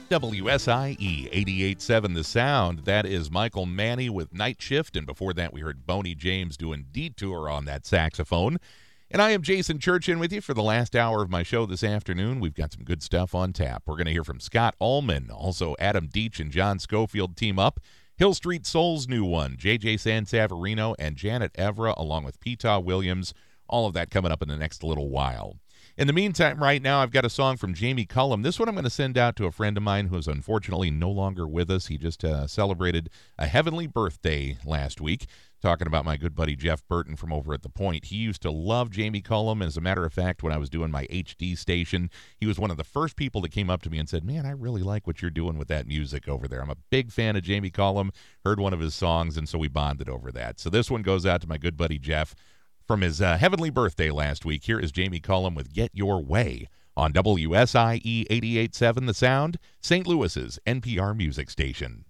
WSIE 88.7 The Sound. That is Michael Manny with Night Shift, and before that we heard Boney James doing Detour on that saxophone. And I am Jason Churchin with you for the last hour of my show this afternoon. We've got some good stuff on tap. We're going to hear from Scott Allman, also Adam Deach and John Schofield team up. Hill Street Soul's new one, J.J. Sansaverino and Janet Evra, along with Peta Williams. All of that coming up in the next little while. In the meantime, right now, I've got a song from Jamie Cullum. This one I'm going to send out to a friend of mine who is unfortunately no longer with us. He just celebrated a heavenly birthday last week. Talking about my good buddy Jeff Burton from over at The Point. He used to love Jamie Cullum. As a matter of fact, when I was doing my HD station, he was one of the first people that came up to me and said, "Man, I really like what you're doing with that music over there. I'm a big fan of Jamie Cullum." Heard one of his songs, and so we bonded over that. So this one goes out to my good buddy Jeff from his heavenly birthday last week. Here is Jamie Cullum with Get Your Way on WSIE 88.7 The Sound, St. Louis's NPR music station.